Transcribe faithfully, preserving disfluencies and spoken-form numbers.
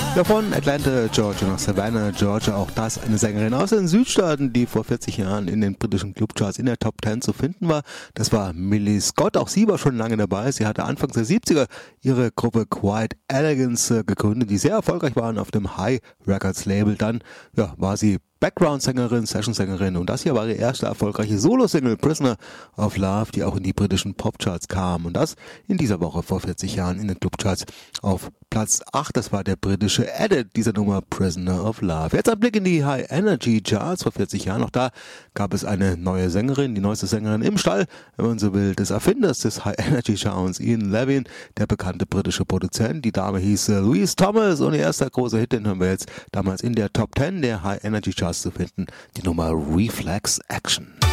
Ja, von Atlanta, Georgia nach Savannah, Georgia, auch das eine Sängerin aus den Südstaaten, die vor vierzig Jahren in den britischen Clubcharts in der Top Ten zu finden war. Das war Millie Scott, auch sie war schon lange dabei. Sie hatte Anfang der siebziger ihre Gruppe Quiet Elegance gegründet, die sehr erfolgreich waren auf dem High Records Label. Dann ja, war sie Background-Sängerin, Session-Sängerin und das hier war ihre erste erfolgreiche Solo-Single Prisoner of Love, die auch in die britischen Popcharts kam und das in dieser Woche vor vierzig Jahren in den Clubcharts auf Platz acht. Das war der britische Edit dieser Nummer Prisoner of Love. Jetzt ein Blick in die High Energy Charts vor vierzig Jahren. Auch da gab es eine neue Sängerin, die neueste Sängerin im Stall, wenn man so will, des Erfinders des High Energy Sounds, Ian Levine, der bekannte britische Produzent. Die Dame hieß äh, Louise Thomas und ihr erster großer Hit, den hören wir jetzt damals in der Top Ten der High Energy Charts zu finden, die Nummer Reflex Action.